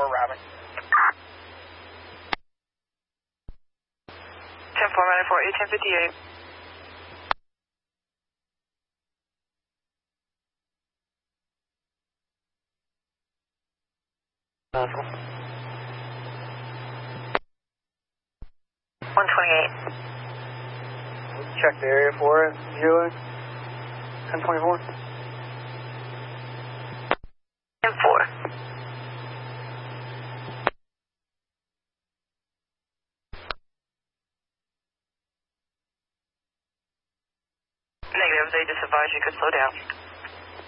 routing. 10-4, 1858. Possible. 128. Check the area for it. 1024. 10-4. Negative, they just advised you could slow down.